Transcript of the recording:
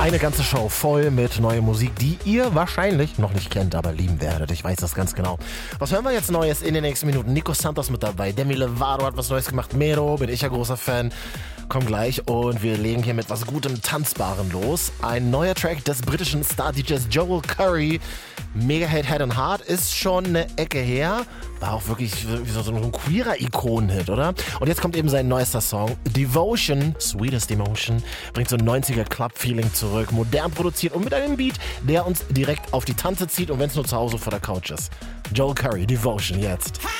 Eine ganze Show voll mit neuer Musik, die ihr wahrscheinlich noch nicht kennt, aber lieben werdet. Ich weiß das ganz genau. Was hören wir jetzt Neues in den nächsten Minuten? Nico Santos mit dabei, Demi Lovato hat was Neues gemacht, Mero, bin ich ja großer Fan. Komm gleich und wir legen hier mit was Gutem, Tanzbaren los. Ein neuer Track des britischen Star-DJs Joel Curry. Mega-Hit Head and Heart ist schon eine Ecke her. War auch wirklich so ein queerer Ikonen-Hit, oder? Und jetzt kommt eben sein neuester Song, Devotion, Sweetest Emotion, bringt so ein 90er Club-Feeling zurück, modern produziert und mit einem Beat, der uns direkt auf die Tanze zieht und wenn es nur zu Hause vor der Couch ist. Joel Curry, Devotion jetzt.